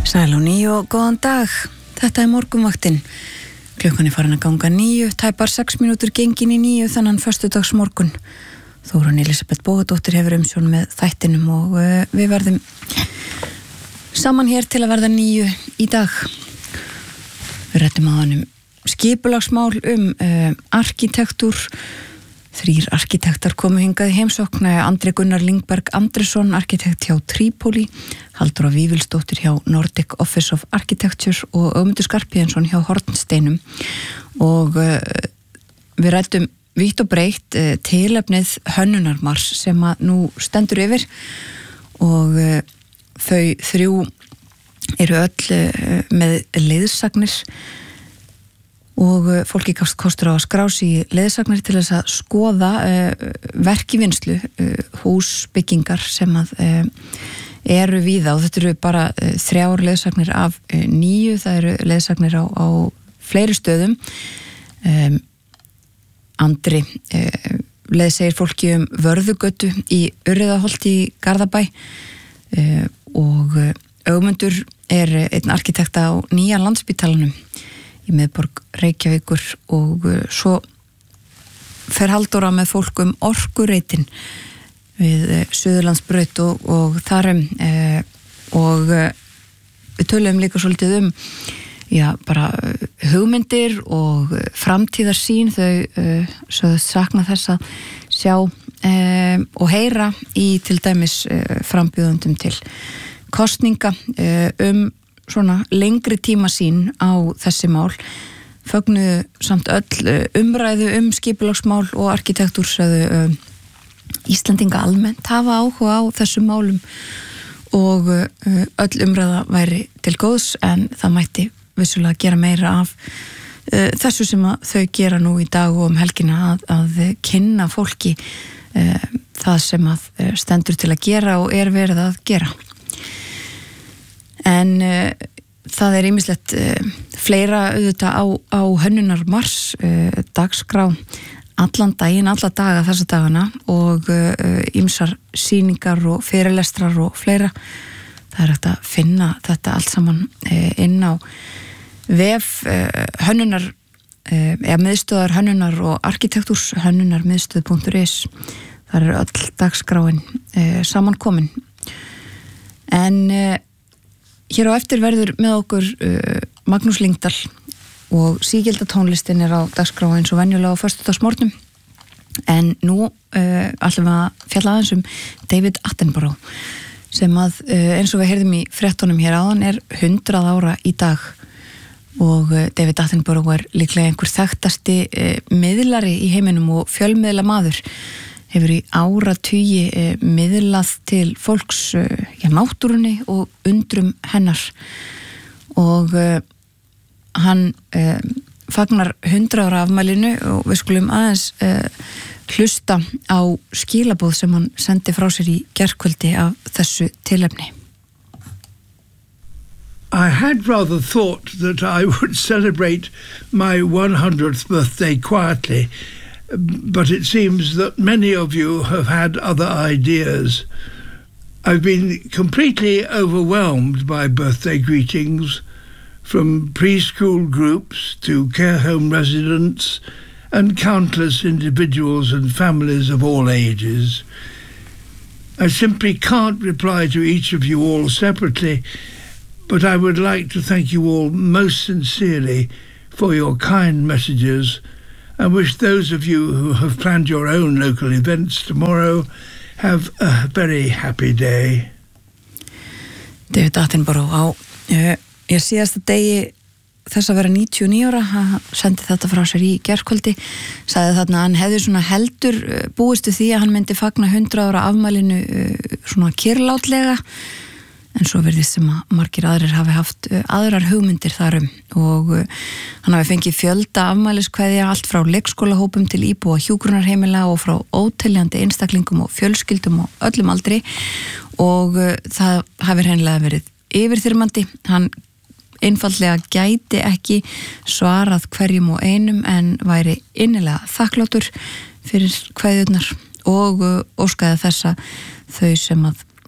Sæl og 9 og góðan dag. Þetta morgunvaktin. Klukkan farin að ganga 9, tæpar 6 mínútur gengin í 9 þannan föstudags morgun. Þórunn Elísabet Bógadóttir hefur umsjón með þættinum og við verðum saman hér til að verða 9 í dag. Við ræddum áðan skipulagsmál arkitektúr. 3 arkitektar komu hingað í heimsókn, Andri Gunnar Lingberg Andresson, arkitekt hjá Trípóli, Halldóra Vífilsdóttir hjá Nordic Office of Architecture og Ögmundur Skarphéðinsson hjá Hornsteinum. Og við ræddum vítt og breytt tilefnið Hönnunarmars sem að nú stendur yfir og þau 3 eru öll með leiðsagnir og fólki gafst kostur á að skrá sig í leiðsagnir til þess að skoða verkivinnslu, húsbyggingar sem að eru víða og þetta eru bara 3 leiðsagnir af 9, það eru leiðsagnir á fleiri stöðum. Andri leiðsegir fólki Vörðugötu í Urriðaholti í Garðabæ og Ögmundur einn arkitekta á nýja Landspítalanum í miðborg Reykjavíkur og svo fer Halldóra með fólk orkureitin við Suðurlandsbraut og þarum og við töluðum líka svolítið bara hugmyndir og framtíðarsýn. Þau sakna þess að sjá og heyra í til dæmis frambjóðendum til kosninga svona lengri tíma sín á þessi mál. Fögnuðu samt öll umræðu skipulagsmál og arkitektúr, sögðu Íslendinga almennt hafa áhuga á þessum málum og öll umræða væri til góðs en það mætti vissulega gera meira af þessu sem að þau gera nú í dag og helgina að kynna fólki það sem að stendur til að gera og verið að gera. En það ýmislegt fleira auðvitað á Hönnunarmars, dagskrá allan daginn, alla daga þessa dagana og ýmsar sýningar og fyrirlestrar og fleira. Það hægt að finna þetta allt saman inn á vef hönnunar, miðstöðar hönnunar og arkitektúrs, hönnunarmiðstöð.is. Þar öll dagskráin samankomin. En hér á eftir verður með okkur Magnús Lyngdal og sígildatónlistin á dagskrá eins og venjulega á föstudagsmorgnum. En nú ætlum við að fjalla aðeins David Attenborough sem að eins og við heyrðum í fréttunum hér áðan 100 ára í dag og David Attenborough líklega einhver þekktasti miðlari í heiminum og fjölmiðlamaður. Hefur í áratugi miðlað til fólks náttúrunni og undrum hennar og hann fagnar 100 ára afmælinu og við skulum aðeins hlusta á skilaboð sem hann sendi frá sér í gærkvöldi af þessu tilefni. I had rather thought that I would celebrate my 100th birthday quietly, but it seems that many of you have had other ideas. I've been completely overwhelmed by birthday greetings from preschool groups to care home residents and countless individuals and families of all ages. I simply can't reply to each of you all separately, but I would like to thank you all most sincerely for your kind messages and wish those of you who have planned your own local events tomorrow have a very happy day. David Attenborough á síðasta degi þess að vera 99 ára, hann sendi þetta frá sér í gærkvöldi, sagði þarna að hann hefði svona heldur búist við því að hann myndi fagna 100 ára afmælinu svona kyrrlátlega, en svo virðist sem að margir aðrir hafi haft aðrar hugmyndir þarum og hann hafi fengið fjölda afmæliskveðja allt frá leikskólahópum til íbúa hjúkrunarheimila og frá óteljandi einstaklingum og fjölskyldum og öllum aldri og það hafi hreinlega verið yfirþyrmandi. Hann einfaldlega gæti ekki svarað hverjum og einum en væri innilega þakklátur fyrir kveðjurnar og óskaði þess að þau sem að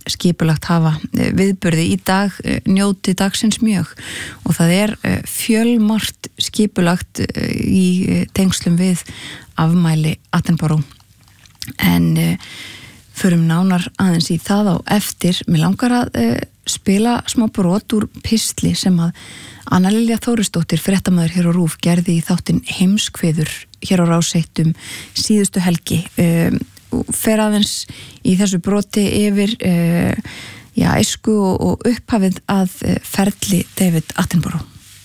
skipulagt hafa viðburði í dag njóti dagsins mjög og það fjölmargt skipulagt í tengslum við afmæli Attenborough en förum nánar aðeins í það á eftir. Mig langar að spila smá brot úr pistli sem að Anna Lilja Þórisdóttir, fréttamaður hér á RÚV, gerði í þáttinn Heimskveður hér á Rás 1 síðustu helgi. Fer aðeins í þessu broti yfir æsku og upphafið að ferli David Attenborough.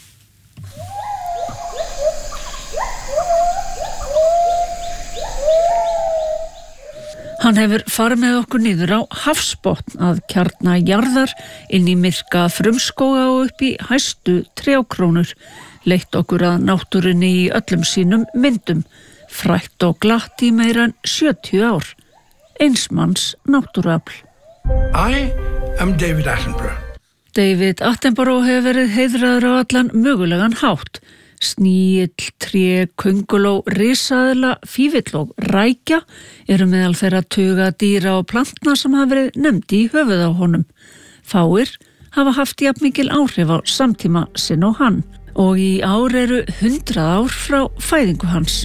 Hann hefur farið með okkur niður á hafsbotn að kjarna jarðar inn í myrka frumskóga og upp í hæstu trjákrónur, leitt okkur að náttúrunni í öllum sínum myndum, frætt og glatt í meira en 70 ár. Eins manns náttúruafl. I am David Attenborough. David Attenborough hefur verið heiðraður á allan mögulegan hátt. Sníill, tré, könguló, risaðla, fífill og rækja eru meðal þeirra tuga dýra og plantna sem hafa verið nefnd í höfuð á honum. Fáir hafa haft jafnmikil áhrif á samtíma sinn og hann og í ár eru 100 ár frá fæðingu hans.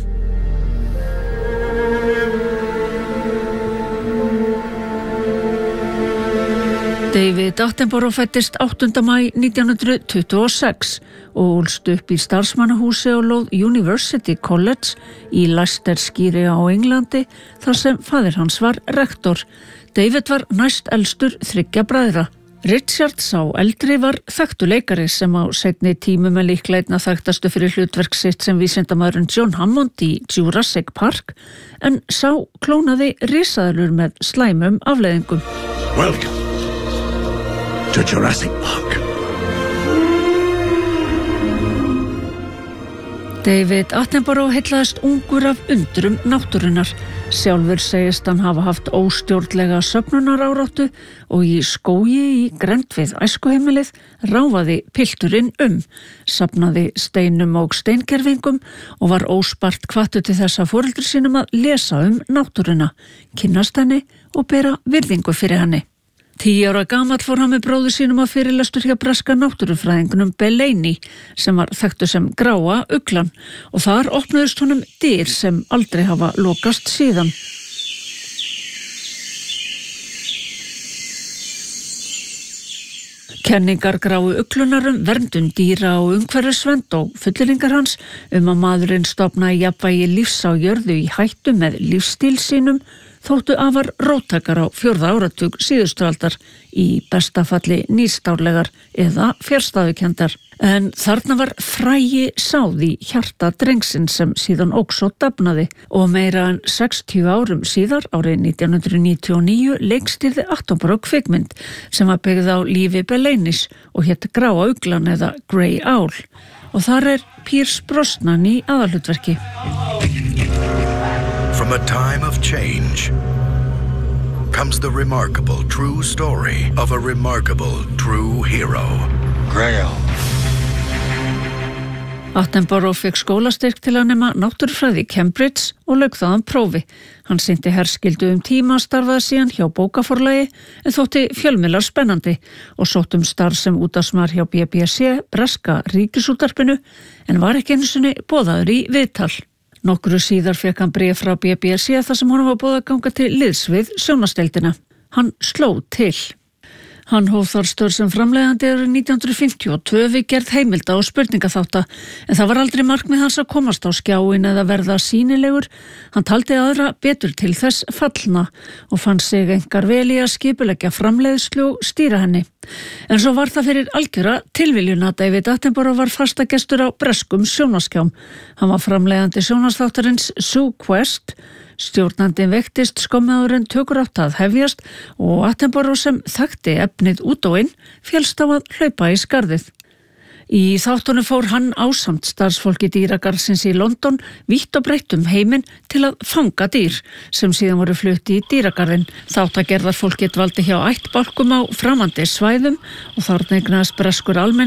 David Attenborough fæddist 8. maí 1926 og ólst upp í starfsmannahúsi á lóð University College í Leicestershire á Englandi þar sem faðir hans var rektor. David var næst elstur 3 bræðra. Richard sá eldri var þekktur leikari sem á seinni tímum líklega einna þekktastu fyrir hlutverk sitt sem vísindamaðurinn John Hammond í Jurassic Park en sá klónaði risaðlur með slæmum afleiðingum. Welcome to Jurassic Park. David Attenborough heillaðist ungur af undrum náttúrunnar. Sjálfur segist hann hafa haft óstjórnlega söfnunaráráttu og í skógi í grennd við æskuheimilið ráfaði pilturinn safnaði steinum og steingervingum og var óspart hvattur til þess að foreldrar sínum að lesa náttúruna, kynnast henni og bera virðingu fyrir henni. 10 ára gamall fór hann með bróður sínum að fyrirlestur hjá breska náttúrufræðingunum Bellini sem var þekktur sem gráa uglan og þar opnuðust honum dyr sem aldrei hafa lokast síðan. Kenningar gráu uglunar verndun dýra og umhverfisvernd og fullyrðingar hans að maðurinn stofnaði jafnvægi lífs á jörðu í hættu með lífsstíl sínum þóttu afar róttækar á 4. áratug síðustu aldar, í besta falli nýstárlegar eða fjarstæðukenndar. En þarna var frægi sáð í hjarta drengsins sem síðan óx og dafnaði og meira en 60 árum síðar, árið 1999, leikstýrði Attenborough kvikmynd sem var byggð á lífi Bellinis og hét Gráa uglan eða Grey Owl og þar Pierce Brosnan í aðalhlutverki. From a time of change comes the remarkable true story of a remarkable true hero. Grail. Attenborough fekk skólastyrk til að nema náttúrufræði í Cambridge og lauk þaðan prófi. Hann sinnti herskyldu tíma, starfaði síðan hjá bókaforlagi en þótti fjölmiðlar spennandi og sótt starf sem útvarpsmaður hjá BBC, breska ríkisútvarpinu, en var ekki einu sinni boðaður í viðtal. Nokkru síðar fekk hann bréf frá BBC þar sem honum var boðað að ganga til liðs við sjónvarpsdeildina. Hann sló til. Hann hóf þar störf sem framleiðandi árið 1952 við gerð heimilda og spurningaþátta, en það var aldrei markmið hans að komast á skjáinn eða verða sýnilegur. Hann taldi aðra betur til þess fallna og fann sig einkar vel í að skipuleggja framleiðslu og stýra henni. En svo var það fyrir algjöra tilviljun að David Attenborough var fastagestur á breskum sjónvarpsskjám. Hann var framleiðandi sjónvarpsþáttarins Zoo Quest. Stjórnandinn veiktist skömmu áður en tökur átt að hefjast og Attenborough sem þekkti efnið út og inn féllst á að hlaupa í skarðið. Í þáttunum fór hann ásamt starfsfólki dýragarðsins í London vítt og breytt heiminn til að fanga dýr sem síðan voru flutt í dýragarðinn. Þáttagerðarfólkið dvaldi hjá ættbálkum á framandi svæðum og þarna eignaðist breskur almenningur